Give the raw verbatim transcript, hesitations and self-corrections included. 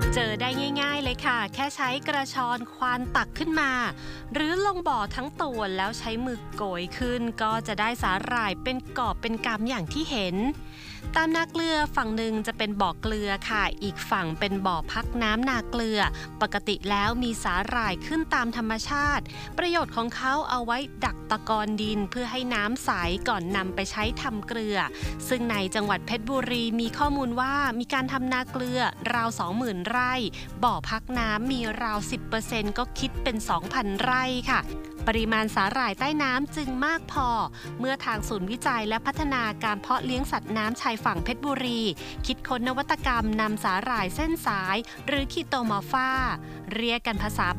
เจอได้ง่ายๆเลยค่ะแค่ใช้กระชอนควานตักขึ้นมาหรือลงบ่อทั้งตัวแล้วใช้มือโกยขึ้นก็จะได้สาหร่ายเป็นกอบเป็นกำอย่างที่เห็นตามนาเกลือฝั่งหนึ่งจะเป็นบ่อเกลือค่ะอีกฝั่งเป็นบ่อพักน้ำนาเกลือปกติแล้วมีสาหร่ายขึ้นตามธรรมชาติประโยชน์ของเขาเอาไว้ดักตะกอนดินเพื่อให้น้ำใสก่อนนำไปใช้ทำเกลือซึ่งในจังหวัดเพชรบุรีมีข้อมูลว่ามีการทำนาเกลือราว สองหมื่น ไร่บ่อพักน้ำมีราว สิบเปอร์เซ็นต์ ก็คิดเป็น สองพัน ไร่ค่ะปริมาณสาหร่ายใต้น้ำจึงมากพอเมื่อทางศูนย์วิจัยและพัฒนาการเพาะเลี้ยงสัตว์น้ำชายฝั่งเพชรบุรีคิดค้นนวัตกรรมนำสาหร่ายเส้นสายหรือคีโตมอร์ฟาเรียกกันภาษา